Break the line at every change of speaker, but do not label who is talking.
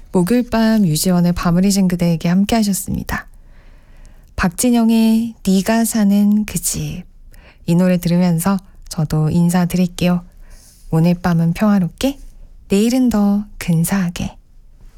목요일 밤 유지원의 밤을 잊은 그대에게 함께 하셨습니다. 박진영의 네가 사는 그 집. 이 노래 들으면서 저도 인사드릴게요. 오늘 밤은 평화롭게, 내일은 더 근사하게.